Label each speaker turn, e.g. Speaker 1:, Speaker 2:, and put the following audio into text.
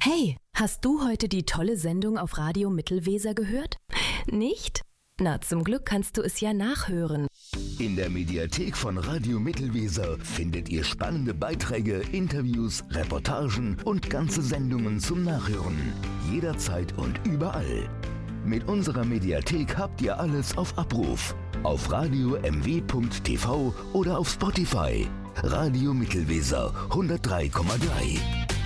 Speaker 1: Hey, hast du heute die tolle Sendung auf Radio Mittelweser gehört? Nicht? Na, zum Glück kannst du es ja nachhören.
Speaker 2: In der Mediathek von Radio Mittelweser findet ihr spannende Beiträge, Interviews, Reportagen und ganze Sendungen zum Nachhören. Jederzeit und überall. Mit unserer Mediathek habt ihr alles auf Abruf. Auf radio-mw.tv oder auf Spotify. Radio Mittelweser 103,3.